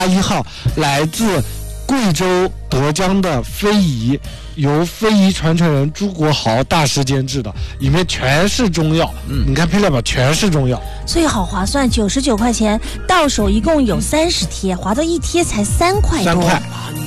1号来自贵州德江的非遗，由非遗传承人朱国豪大师监制的，里面全是中药。你看配料表全是中药， 所以好划算，99块钱到手一共有30贴，划到一贴才3块多。 3块。